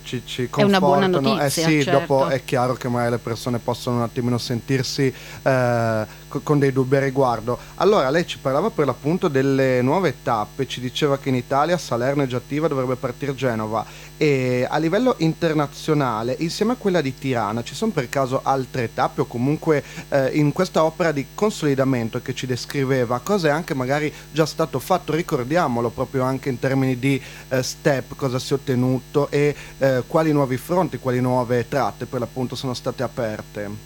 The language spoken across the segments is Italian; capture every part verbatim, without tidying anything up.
ci, ci È una buona confortano. notizia, Eh sì, certo. dopo è chiaro che magari le persone possono un attimino sentirsi eh, co- con dei dubbi a riguardo. Allora, lei ci parlava per l'appunto delle nuove tappe, ci diceva che in Italia Salerno è già attiva, dovrebbe partire Genova, e a livello internazionale, insieme a quella di Tirana, ci sono per caso altre tappe o comunque eh, in questa opera di consolidamento che ci descriveva, cosa è anche magari già stato fatto, ricordiamolo proprio anche in termini di eh, step, cosa si è ottenuto e eh, quali nuovi fronti, quali nuove tratte per l'appunto sono state aperte?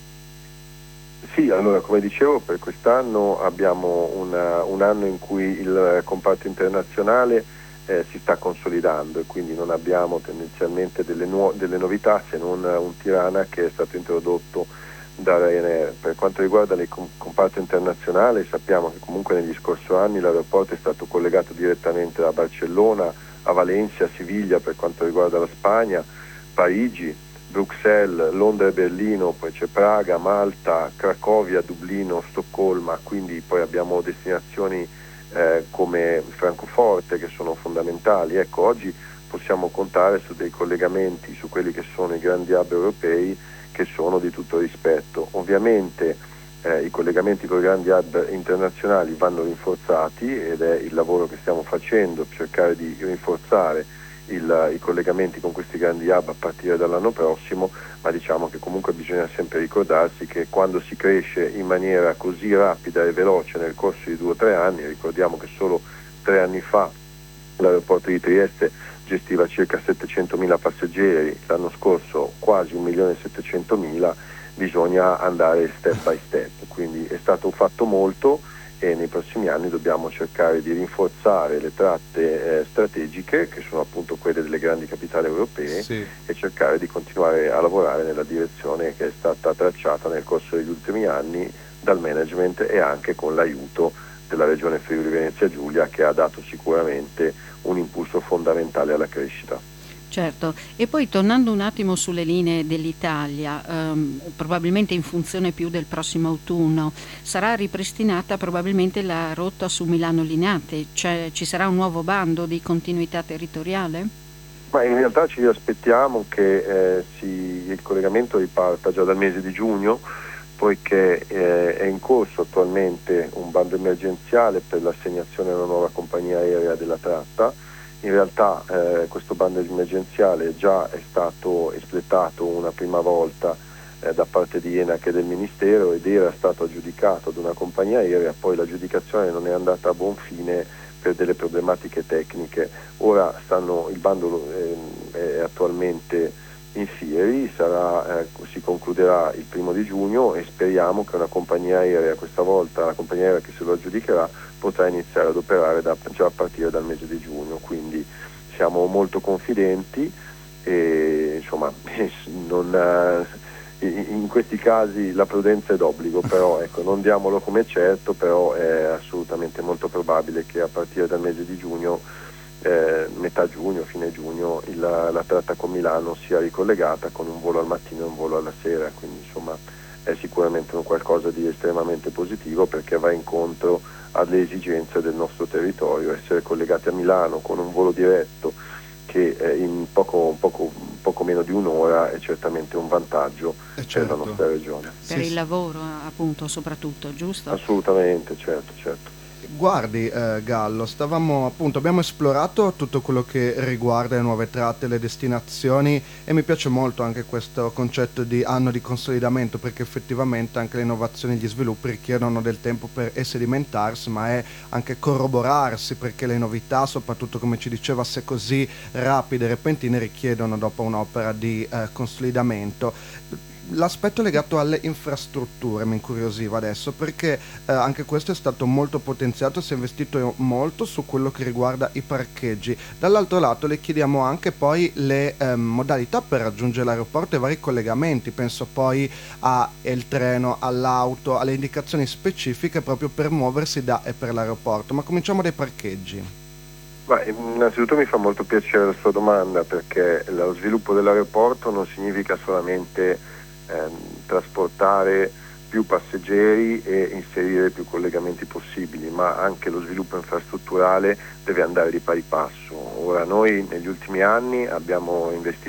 Sì, allora come dicevo per quest'anno abbiamo una, un anno in cui il comparto internazionale eh, si sta consolidando e quindi non abbiamo tendenzialmente delle, nuo- delle novità se non un Tirana che è stato introdotto da Ryanair. Per quanto riguarda il com- comparto internazionale sappiamo che comunque negli scorsi anni l'aeroporto è stato collegato direttamente da Barcellona a Valencia, a Siviglia per quanto riguarda la Spagna, Parigi, Bruxelles, Londra e Berlino, poi c'è Praga, Malta, Cracovia, Dublino, Stoccolma, quindi poi abbiamo destinazioni eh, come Francoforte che sono fondamentali. Ecco, oggi possiamo contare su dei collegamenti, su quelli che sono i grandi hub europei che sono di tutto rispetto. Ovviamente eh, i collegamenti con i grandi hub internazionali vanno rinforzati ed è il lavoro che stiamo facendo, cercare di rinforzare Il, i collegamenti con questi grandi hub a partire dall'anno prossimo, ma diciamo che comunque bisogna sempre ricordarsi che quando si cresce in maniera così rapida e veloce nel corso di due o tre anni, ricordiamo che solo tre anni fa l'aeroporto di Trieste gestiva circa settecentomila passeggeri, l'anno scorso quasi un milione e settecentomila, bisogna andare step by step, quindi è stato fatto molto e nei prossimi anni dobbiamo cercare di rinforzare le tratte eh, strategiche che sono appunto quelle delle grandi capitali europee, Sì. e cercare di continuare a lavorare nella direzione che è stata tracciata nel corso degli ultimi anni dal management e anche con l'aiuto della Regione Friuli Venezia Giulia, che ha dato sicuramente un impulso fondamentale alla crescita. Certo, e poi tornando un attimo sulle linee dell'Italia, ehm, probabilmente in funzione più del prossimo autunno, sarà ripristinata probabilmente la rotta su Milano Linate, cioè ci sarà un nuovo bando di continuità territoriale? Ma in realtà ci aspettiamo che eh, si, il collegamento riparta già dal mese di giugno, poiché eh, è in corso attualmente un bando emergenziale per l'assegnazione a una nuova compagnia aerea della tratta. In realtà eh, questo bando emergenziale già è stato espletato una prima volta eh, da parte di ENAC e del Ministero ed era stato aggiudicato ad una compagnia aerea, poi l'aggiudicazione non è andata a buon fine per delle problematiche tecniche. Ora stanno, il bando eh, è attualmente in fieri, sarà, eh, si concluderà il primo di giugno e speriamo che una compagnia aerea, questa volta la compagnia aerea che se lo aggiudicherà, potrà iniziare ad operare da, già a partire dal mese di giugno, quindi siamo molto confidenti e insomma non, eh, in questi casi la prudenza è d'obbligo, però ecco, non diamolo come certo, però è assolutamente molto probabile che a partire dal mese di giugno, eh, metà giugno, fine giugno, il, la tratta con Milano sia ricollegata con un volo al mattino e un volo alla sera, quindi insomma è sicuramente un qualcosa di estremamente positivo perché va incontro alle esigenze del nostro territorio. Essere collegati a Milano con un volo diretto che eh, in poco, poco, poco meno di un'ora è certamente un vantaggio Eh, per la certo. nostra regione. Per Sì, il sì. lavoro appunto soprattutto, giusto? Assolutamente, certo, certo. Guardi, eh, Gallo, stavamo appunto, abbiamo esplorato tutto quello che riguarda le nuove tratte, le destinazioni e mi piace molto anche questo concetto di anno di consolidamento perché effettivamente anche le innovazioni e gli sviluppi richiedono del tempo per e sedimentarsi, ma è anche corroborarsi perché le novità, soprattutto come ci diceva, se così rapide e repentine, richiedono dopo un'opera di eh, consolidamento. L'aspetto legato alle infrastrutture mi incuriosiva adesso perché eh, anche questo è stato molto potenziato, si è investito molto su quello che riguarda i parcheggi. Dall'altro lato le chiediamo anche poi le eh, modalità per raggiungere l'aeroporto e vari collegamenti, penso poi al treno, all'auto, alle indicazioni specifiche proprio per muoversi da e per l'aeroporto. Ma cominciamo dai parcheggi. Ma innanzitutto mi fa molto piacere la sua domanda perché lo sviluppo dell'aeroporto non significa solamente ehm, trasportare più passeggeri e inserire più collegamenti possibili, ma anche lo sviluppo infrastrutturale deve andare di pari passo. Ora noi negli ultimi anni abbiamo investito